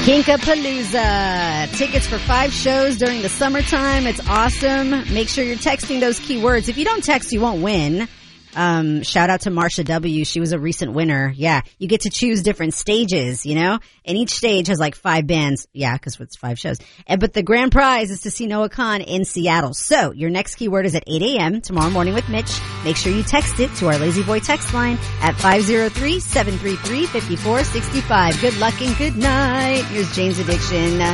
Kinkapalooza. Tickets for 5 shows during the summertime. It's awesome. Make sure you're texting those keywords. If you don't text, you won't win. Shout out to Marsha W. She was a recent winner. Yeah. You get to choose different stages, you know, and each stage has like 5 bands. Yeah. Cause it's 5 shows. But the grand prize is to see Noah Kahan in Seattle. So your next keyword is at 8 a.m. tomorrow morning with Mitch. Make sure you text it to our Lazy Boy text line at 503-733-5465. Good luck and good night. Here's Jane's Addiction.